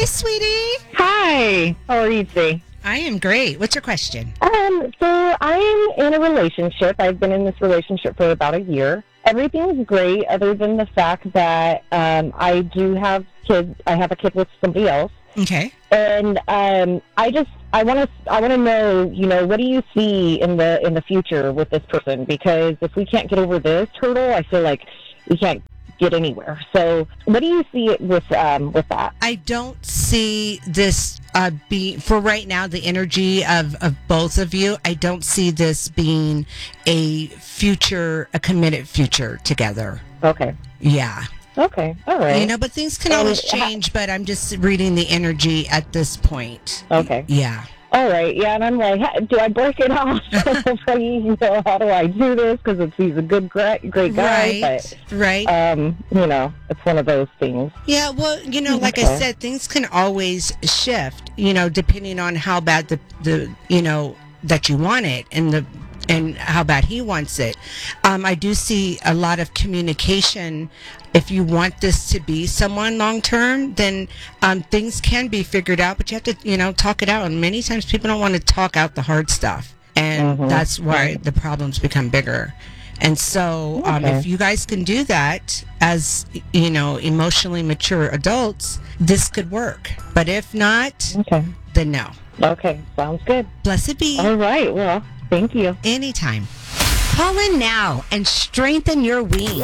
Hi, sweetie. Hi. How are you today? I am great. What's your question? So I am in a relationship. I've been in this relationship for about a year. Everything's great other than the fact that I do have kids. I have a kid with somebody else. Okay. And I want to know, what do you see in the future with this person? Because if we can't get over this hurdle, I feel like we can't get anywhere. So what do you see with that? I don't see this for right now, the energy of both of you. I don't see this being a committed future together. Okay. Yeah. Okay. All right. But things can always change, but I'm just reading the energy at this point. Okay. Yeah. All right, yeah, and I'm like, do I break it off? How do I do this? Because he's a great guy, right. It's one of those things. Yeah, well, like I said, things can always shift, depending on how bad the that you want it and how bad he wants it. I do see a lot of communication. If you want this to be someone long term, then things can be figured out, but you have to, talk it out. And many times people don't want to talk out the hard stuff. And that's why the problems become bigger. And so if you guys can do that as, emotionally mature adults, this could work. But if not, then no. Okay, sounds good. Blessed be. All right, well, thank you. Anytime. Call in now and strengthen your wings.